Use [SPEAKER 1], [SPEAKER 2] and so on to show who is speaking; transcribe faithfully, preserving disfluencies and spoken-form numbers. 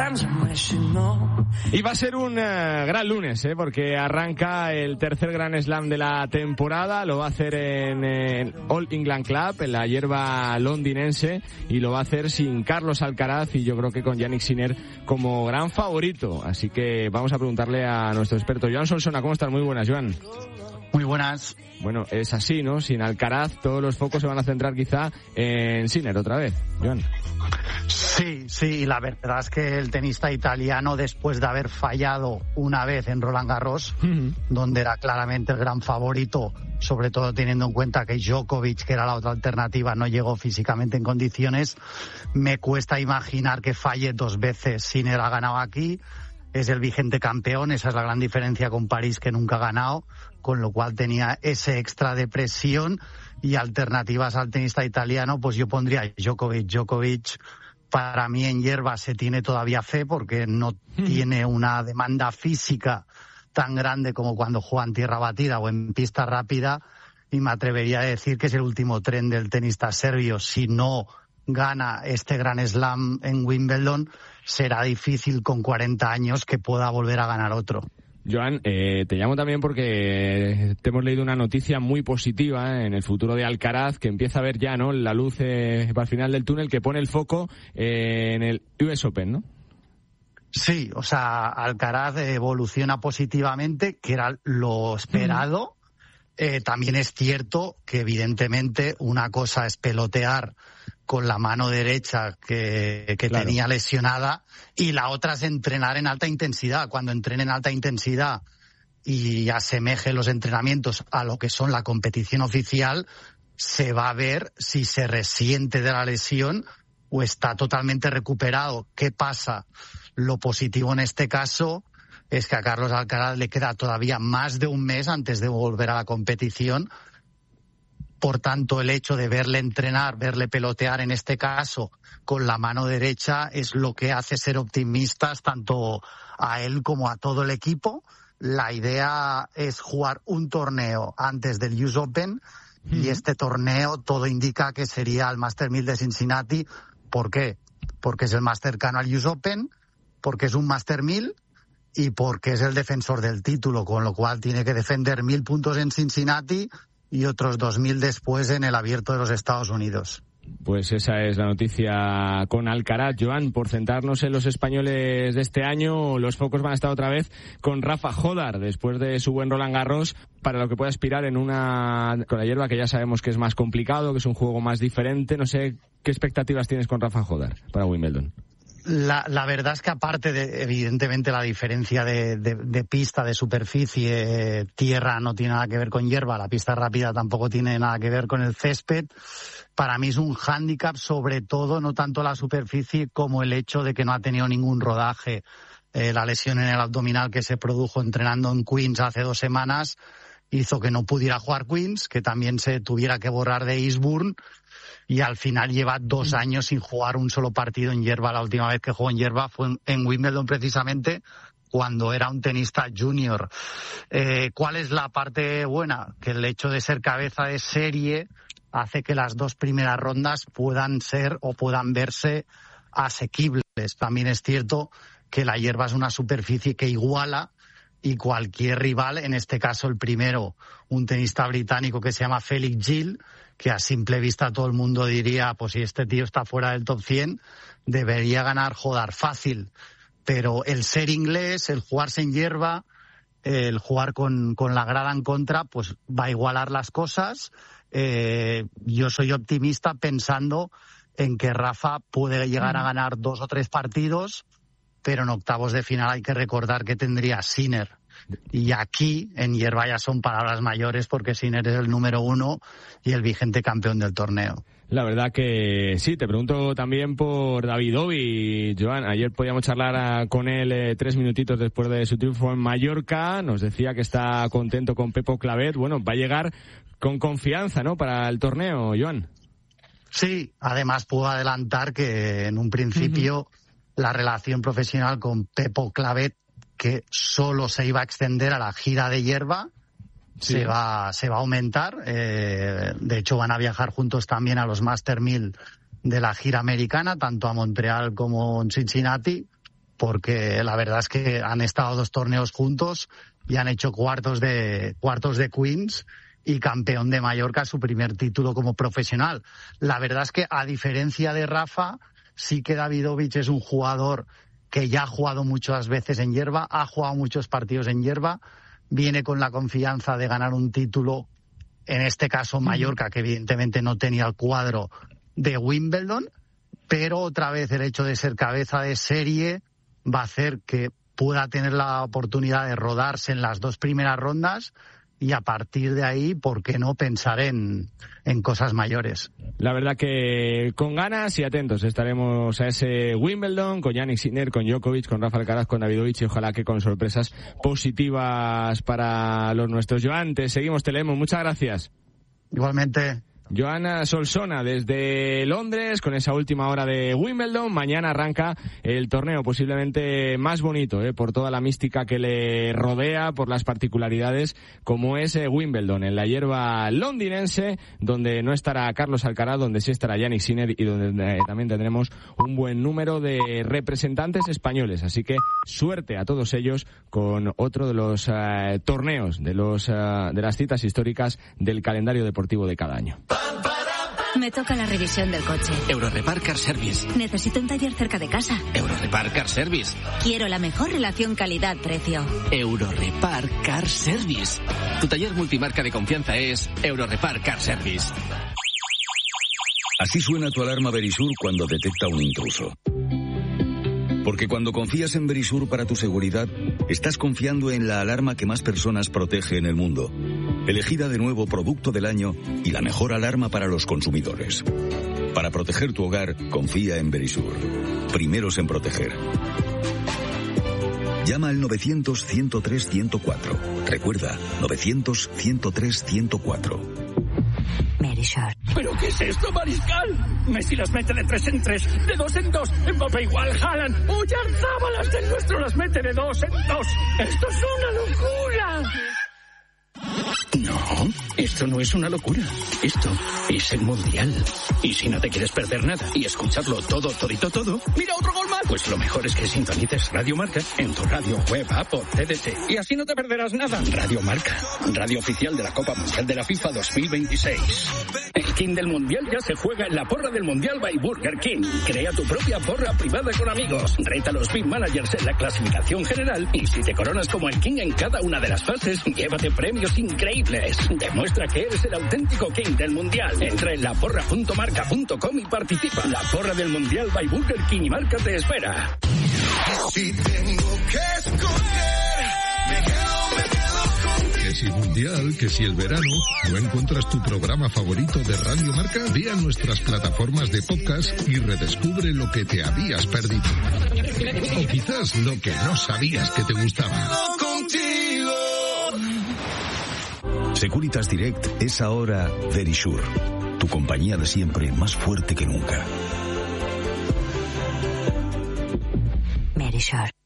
[SPEAKER 1] Y va a ser un uh, gran lunes, ¿eh? Porque arranca el tercer Grand Slam de la temporada, lo va a hacer en, en All England Club, en la hierba londinense, y lo va a hacer sin Carlos Alcaraz y yo creo que con Jannik Sinner como gran favorito. Así que vamos a preguntarle a nuestro experto Joan Solsona. ¿Cómo estás? Muy buenas, Joan.
[SPEAKER 2] Muy buenas.
[SPEAKER 1] Bueno, es así, ¿no? Sin Alcaraz todos los focos se van a centrar quizá en Sinner otra vez, Joan.
[SPEAKER 2] Sí, sí, la verdad es que el tenista italiano, después de haber fallado una vez en Roland Garros, uh-huh. donde era claramente el gran favorito, sobre todo teniendo en cuenta que Djokovic, que era la otra alternativa, no llegó físicamente en condiciones, me cuesta imaginar que falle dos veces. Sinner ha ganado aquí, es el vigente campeón, esa es la gran diferencia con París, que nunca ha ganado, con lo cual tenía ese extra de presión. Y alternativas al tenista italiano, pues yo pondría Djokovic. Djokovic, para mí en hierba se tiene todavía fe porque no hmm. tiene una demanda física tan grande como cuando juega en tierra batida o en pista rápida, y me atrevería a decir que es el último tren del tenista serbio. Si no gana este Grand Slam en Wimbledon, será difícil con cuarenta años que pueda volver a ganar otro.
[SPEAKER 1] Joan, eh, te llamo también porque te hemos leído una noticia muy positiva eh, en el futuro de Alcaraz, que empieza a ver ya, ¿no?, la luz eh, para el final del túnel, que pone el foco eh, en el U S Open, ¿no?
[SPEAKER 2] Sí, o sea, Alcaraz evoluciona positivamente, que era lo esperado. Mm. Eh, también es cierto que evidentemente una cosa es pelotear con la mano derecha que, que claro. tenía lesionada, y la otra es entrenar en alta intensidad. Cuando entrene en alta intensidad y asemeje los entrenamientos a lo que son la competición oficial, se va a ver si se resiente de la lesión o está totalmente recuperado. ¿Qué pasa? Lo positivo en este caso es que a Carlos Alcaraz le queda todavía más de un mes antes de volver a la competición. Por tanto, el hecho de verle entrenar, verle pelotear en este caso con la mano derecha es lo que hace ser optimistas tanto a él como a todo el equipo. La idea es jugar un torneo antes del U S Open mm. y este torneo todo indica que sería el Master mil de Cincinnati. ¿Por qué? Porque es el más cercano al U S Open, porque es un Master mil y porque es el defensor del título, con lo cual tiene que defender mil puntos en Cincinnati y otros dos mil después en el Abierto de los Estados Unidos.
[SPEAKER 1] Pues esa es la noticia con Alcaraz. Joan, por centrarnos en los españoles de este año, los focos van a estar otra vez con Rafa Jódar, después de su buen Roland Garros, para lo que pueda aspirar en una con la hierba, que ya sabemos que es más complicado, que es un juego más diferente. No sé, ¿qué expectativas tienes con Rafa Jódar para Wimbledon?
[SPEAKER 2] La, la verdad es que aparte de, evidentemente, la diferencia de, de, de pista, de superficie, eh, tierra no tiene nada que ver con hierba, la pista rápida tampoco tiene nada que ver con el césped. Para mí es un hándicap, sobre todo, no tanto la superficie como el hecho de que no ha tenido ningún rodaje. Eh, la lesión en el abdominal que se produjo entrenando en Queens hace dos semanas hizo que no pudiera jugar Queens, que también se tuviera que borrar de Eastbourne, y al final lleva dos años sin jugar un solo partido en hierba. La última vez que jugó en hierba fue en, en Wimbledon, precisamente, cuando era un tenista junior. Eh, ¿Cuál es la parte buena? Que el hecho de ser cabeza de serie hace que las dos primeras rondas puedan ser o puedan verse asequibles. También es cierto que la hierba es una superficie que iguala, y cualquier rival, en este caso el primero, un tenista británico que se llama Felix Gil, que a simple vista todo el mundo diría, pues si este tío está fuera del top cien, debería ganar Jódar fácil. Pero el ser inglés, el jugarse en hierba, el jugar con, con la grada en contra, pues va a igualar las cosas. Eh, yo soy optimista pensando en que Rafa puede llegar a ganar dos o tres partidos, pero en octavos de final hay que recordar que tendría Sinner. Y aquí, en hierba, ya son palabras mayores, porque Sinner es el número uno y el vigente campeón del torneo.
[SPEAKER 1] La verdad que sí. Te pregunto también por David Ovi. Joan, ayer podíamos charlar con él eh, tres minutitos después de su triunfo en Mallorca. Nos decía que está contento con Pepo Clavet. Bueno, va a llegar con confianza, ¿no?, para el torneo, Joan.
[SPEAKER 2] Sí, además puedo adelantar que en un principio uh-huh. la relación profesional con Pepo Clavet, que solo se iba a extender a la gira de hierba, sí. se va se va a aumentar. Eh, de hecho, van a viajar juntos también a los Master mil de la gira americana, tanto a Montreal como en Cincinnati. porque la verdad es que han estado dos torneos juntos y han hecho cuartos de cuartos de Queens y campeón de Mallorca, su primer título como profesional. La verdad es que, a diferencia de Rafa, sí que Davidovich es un jugador que ya ha jugado muchas veces en hierba, ha jugado muchos partidos en hierba, viene con la confianza de ganar un título, en este caso Mallorca, que evidentemente no tenía el cuadro de Wimbledon, pero otra vez el hecho de ser cabeza de serie va a hacer que pueda tener la oportunidad de rodarse en las dos primeras rondas y a partir de ahí, ¿por qué no pensar en, en cosas mayores?
[SPEAKER 1] La verdad que con ganas y atentos estaremos a ese Wimbledon con Jannik Sinner, con Djokovic, con Rafa Alcaraz, con Davidovich y ojalá que con sorpresas positivas para los nuestros. Joan, te seguimos, te leemos. Muchas gracias.
[SPEAKER 2] Igualmente.
[SPEAKER 1] Joana Solsona desde Londres con esa última hora de Wimbledon. Mañana arranca el torneo posiblemente más bonito, ¿eh? por toda la mística que le rodea, por las particularidades como es eh, Wimbledon, en la hierba londinense, donde no estará Carlos Alcaraz, donde sí estará Jannik Sinner y donde eh, también tendremos un buen número de representantes españoles. Así que suerte a todos ellos con otro de los eh, torneos, de, los, eh, de las citas históricas del calendario deportivo de cada año.
[SPEAKER 3] Me toca la revisión del coche.
[SPEAKER 4] Eurorepar Car Service.
[SPEAKER 3] Necesito un taller cerca de casa.
[SPEAKER 4] Eurorepar Car Service.
[SPEAKER 3] Quiero la mejor relación calidad-precio.
[SPEAKER 4] Eurorepar Car Service. Tu taller multimarca de confianza es Eurorepar Car Service.
[SPEAKER 5] Así suena tu alarma Verisur cuando detecta un intruso. Porque cuando confías en Verisur para tu seguridad, estás confiando en la alarma que más personas protege en el mundo. Elegida de nuevo producto del año y la mejor alarma para los consumidores. Para proteger tu hogar, confía en Verisur. Primeros en proteger. Llama al novecientos, ciento tres, ciento cuatro. Recuerda, novecientos, ciento tres, ciento cuatro.
[SPEAKER 3] Verisur.
[SPEAKER 6] ¿Pero qué es esto, Mariscal? Messi las mete de tres en tres, de dos en dos. Mbappé igual, Haaland. Oyarzabal las del nuestro las mete de dos en dos. ¡Esto es una locura! No, esto no es una locura. Esto es el Mundial. Y si no te quieres perder nada y escucharlo todo, todito, todo, ¡mira otro gol más! Pues lo mejor es que sintonices Radio Marca en tu radio, web, app o T D T. Y así no te perderás nada. Radio Marca, radio oficial de la Copa Mundial de la FIFA dos mil veintiséis. El King del Mundial ya se juega en la porra del Mundial by Burger King. Crea tu propia porra privada con amigos. Reta a los Big Managers en la clasificación general. Y si te coronas como el King en cada una de las fases, llévate premios increíbles. Demuestra que eres el auténtico King del Mundial. Entra en la porra punto marca punto com y participa. La porra del Mundial by Burger King y Marca te espera.
[SPEAKER 7] Si tengo que escoger, me quedo, me quedo contigo. Que si Mundial, que si el verano, ¿no encuentras tu programa favorito de Radio Marca? Ve a nuestras plataformas de podcast y redescubre lo que te habías perdido. O quizás lo que no sabías que te gustaba.
[SPEAKER 5] Securitas Direct es ahora Verisur, tu compañía de siempre más fuerte que nunca.
[SPEAKER 3] Verisur.